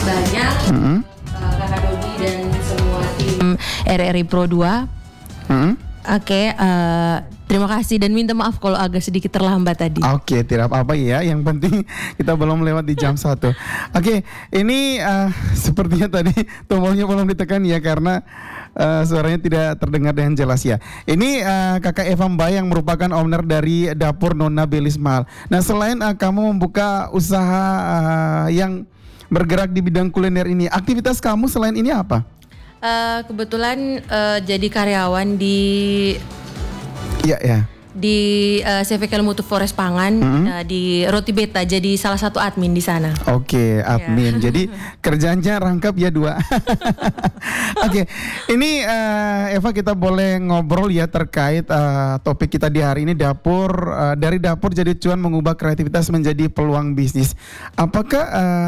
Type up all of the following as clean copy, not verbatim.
banyak Kakak Dodi dan semua tim RRI Pro 2. Oke, terima kasih dan minta maaf kalau agak sedikit terlambat tadi. Oke, tidak apa-apa ya. Yang penting kita belum lewat di jam 1. Oke, ini sepertinya tadi tombolnya belum ditekan ya karena suaranya tidak terdengar dengan jelas ya. Ini Kakak Eva Mbak yang merupakan owner dari Dapur Nona Belismal. Nah, selain kamu membuka usaha yang bergerak di bidang kuliner ini, aktivitas kamu selain ini apa? Kebetulan jadi karyawan di CVK Mutu Forest Pangan di Roti Beta, jadi salah satu admin di sana. Oke, admin. Jadi kerjanya rangkap ya 2. Oke, ini Eva kita boleh ngobrol ya terkait topik kita di hari ini dari dapur jadi cuan mengubah kreativitas menjadi peluang bisnis. Apakah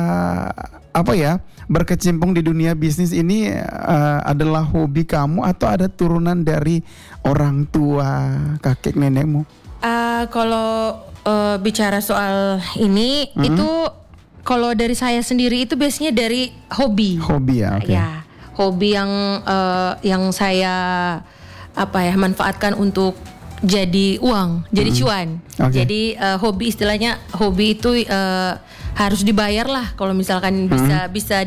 berkecimpung di dunia bisnis ini adalah hobi kamu atau ada turunan dari orang tua, kakek nenekmu? Kalau bicara soal ini itu kalau dari saya sendiri itu biasanya dari hobi. Hobi ya, oke. Ya, hobi yang saya manfaatkan untuk jadi uang, jadi cuan. Okay. Jadi hobi istilahnya hobi itu harus dibayar lah kalau misalkan bisa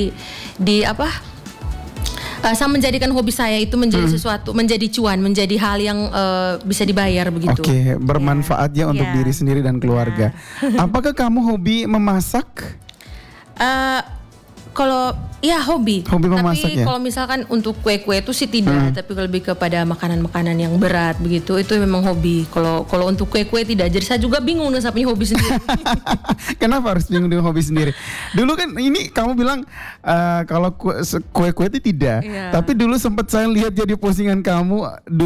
saya menjadikan hobi saya itu menjadi sesuatu, menjadi cuan, menjadi hal yang bisa dibayar begitu. Oke, bermanfaat ya untuk diri sendiri dan keluarga. Apakah kamu hobi memasak? Kalau hobi memasak tapi ya. Kalau misalkan untuk kue-kue itu sih tidak, tapi lebih kepada makanan-makanan yang berat begitu, itu memang hobi. Kalau untuk kue-kue tidak, jadi saya juga bingung dengan punya hobi sendiri. Kenapa harus bingung dengan hobi sendiri? Dulu kan ini kamu bilang kalau kue-kue itu tidak, tapi dulu sempat saya lihat jadi postingan kamu